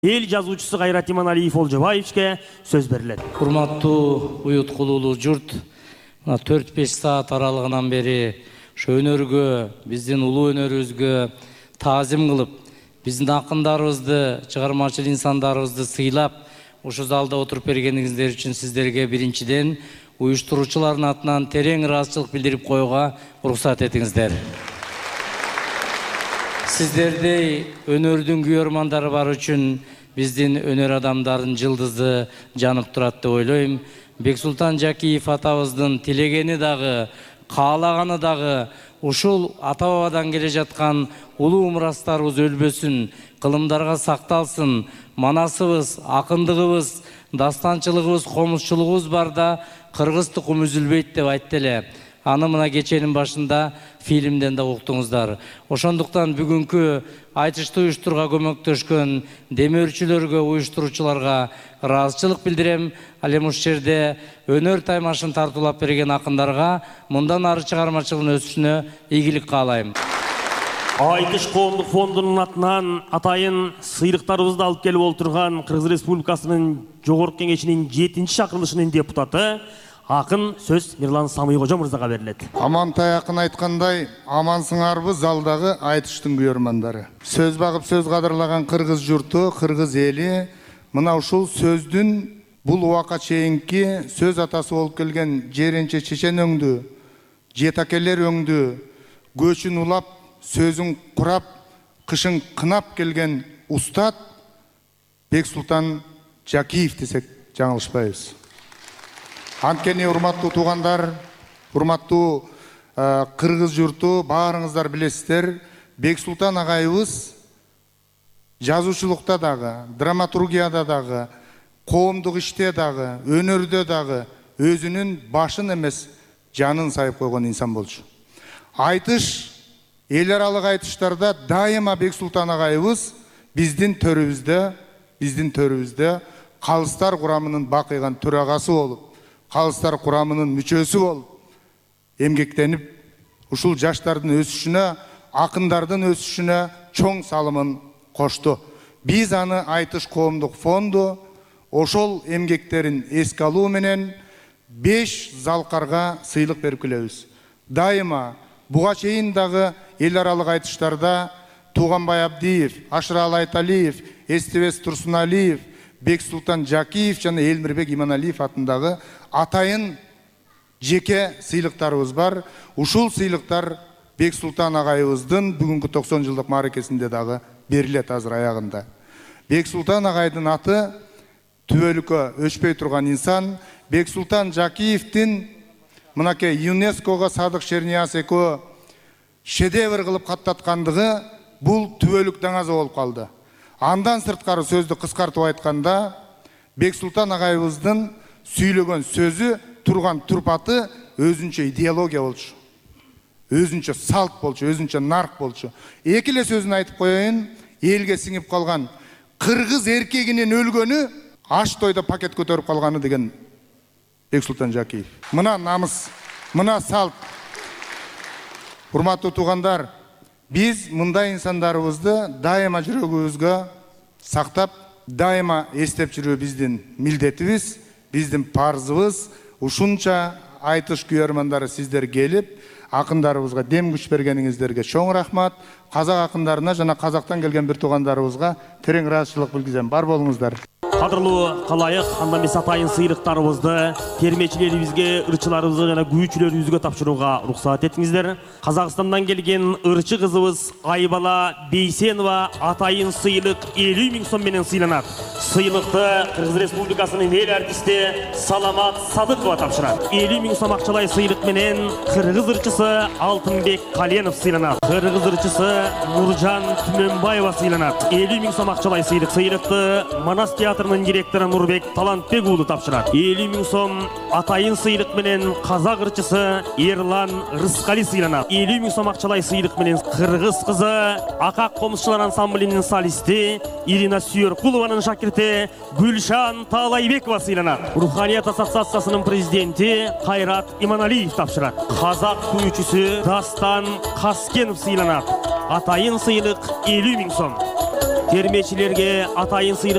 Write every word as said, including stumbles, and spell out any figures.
Эл жазуучусу Кайрат Иманалиев Олжобаевичке сөз берилет. Урматтуу уюткулуулуу журт, төрт беш саат аралыгынан бери ошо өнөргө, биздин улуу өнөрүбүзгө таазим кылып, биздин акындарыбызды, чыгармачыл инсандарыбызды сыйлап, ушу залда отуруп бергениңиздер үчүн сиздерге биринчиден уюштуруучулардын атынан терең ыраазычылык билдирип коюуга уруксат этиңиздер. Сиздердей өнөрдүн күйөрмандары бар үчүн биздин өнөр адамдардын жылдызы жанып турат деп ойлойм. Бексултан Жакиев атабыздын тилегени дагы, каалаганы дагы ушул ата-бабадан келе жаткан улуу мурастарыбыз өлбөсүн, кылымдарга сакталсын, манасыбыз, акындыгыбыз, дастанчылыгыбыз, комузчулугубуз барда кыргыз тукуму үзүлбөйт деп айтты эле. Аны мына кеченин башында фильмден да уктуңуздар. Ошондуктан бүгүнкү айтышты уюштурууга көмөктөшкөн демөөрчүлөргө, уюштуруучуларга ыраазычылык билдирем. Ал эми ушул жерде өнөр таймашын тартуулап берген акындарга мындан ары чыгармачылыгын өсүшүнө ийгилик каалайм. Айтыш коомдук фондунун атынан атайын сыйлыктарыбызды алып келип олтурган Кыргыз Республикасынын Жогорку Кеңешинин жетинчи чакырылышынын депутаты Акын сөз Мирлан Самыйкожо мырзага берилет. Амантай Акын айткандай, амансыңарбы залдагы айтыштын күйөрмандары. Сөз багып сөз кадырлаган кыргыз журту, кыргыз эли мына ушул сөздүн бул убакка чейинки сөз атасы болуп келген Жеренче Чечен өңдү, жетакелер өңдү, көчүн улап, сөзүн курап, кышын кынап келген устат Бексултан Жакиев десек жаңылышпайбыз. Анткени урматтуу туугандар, урматтуу кыргыз журту, баарыңыздар билесиздер, Бексултан агайыбыз жазуучулукта дагы, драматургияда дагы, коомдук иште дагы, өнөрдө дагы өзүнүн башын эмес, жанын сайып койгон инсан болчу. Айтыш, эл аралык айтыштарда дайыма Бексултан агайыбыз биздин төрүбүздө, биздин төрүбүздө калыстар курамынын бакыйган төрагасы болуп, калыстар курамынын мүчөсү болуп, эмгектенип, ушул жаштардын өсүшүнө, акындардын өсүшүнө чоң салымын кошту. Биз аны Айтыш коомдук фонду ошол эмгектерин эске алуу менен беш залкарга сыйлык берип келебиз. Дайыма буга чейин дагы эл аралык айтыштарда Тууганбай Абдиев, Ашырал Айталиев, Эстебес Турсуналиев, Бексултан Жакиев жана Элмирбек Иманалиев атындагы атайын жеке сыйлыктарыбыз бар. Ушул сыйлыктар Бексултан агайыбыздын бүгүнкү токсон жылдык мааракесинде дагы берилет азыр аягында. Бексултан агайдын аты түбөлүккө өчпөй турган инсан. Бексултан Жакиевдин мынакей ЮНЕСКОга Садык Шернияз экөө шедевр кылып каттаткандыгы бул түбөлүк даңазы болуп калды. Андан сырткары сөздү кыскартып айтканда, Бексултан агайыбыздын сүйлөгөн сөзү, турган турпаты өзүнчө идеология болчу. Өзүнчө салт болчу, өзүнчө нарк болчу. Эки эле сөзүн айтып коеюн, элге сиңип калган кыргыз эркегинин өлгөнү аш тойдо пакет көтөрүп калганы деген Бексултан Жакиев. Мына намыс, мына салт. Урматтуу туугандар, биз мындай инсандарыбызды дайыма жүрөгүбүзгө сактап, дайыма эстеп жүрүү биздин милдетибиз, биздин парзыбыз. Ушунча айтыш күйөрмандары сиздер келип, акындарыбызга дем күч бергениңиздерге чоң рахмат. Казак акындарына жана казактан келген бир туугандарыбызга терең ыраазычылык билгизем. Бар болуңуздар. Кадырлуу калайык, андан биз атайын сыйлыктарыбызды термечилерибизге, ырчыларыбызга жана күйүүчүлөрүбүзгө тапшырууга уруксат этиңиздер. Казакстандан келген ырчы кызыбыз Айбала Бейсенова атайын сыйлык элүү миң сом менен сыйланат. Сыйлыкты Кыргыз Республикасынын эл артисти Саламат Садыкова тапшырат. элүү миң сом акчалай сыйлык менен кыргыз ырчысы Алтынбек Каленов сыйланат. Кыргыз ырчысы Нуржан Түмөнбаева сыйланат. элүү миң сом акчалай сыйлык. Сыйлыкты Манас театрынын директору Нурбек Талантбек уулу тапшырат. элүү миң сом атайын сыйлык менен казак ырчысы Эрлан Рыскали сыйланат. элүү миң сом акчалай сыйлык менен кыргыз кызы Акак комузчулар ансамблинин солисти Ирина Сүйөркулованын шакирти Гүлшан Таалайбекова сыйланат. Руханият ассоциациясынын президенти Кайрат Иманалиев тапшырат. Казак күйүүчүсү Дастан Каскенов сыйланат. Атайын сыйлык элүү миң сом. термечилерге атайын сыйлык